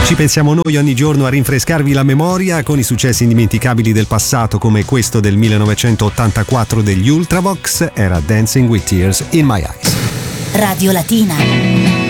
Ci pensiamo noi ogni giorno a rinfrescarvi la memoria con i successi indimenticabili del passato, come questo del 1984 degli Ultravox, era Dancing with Tears in My Eyes. Radio Latina.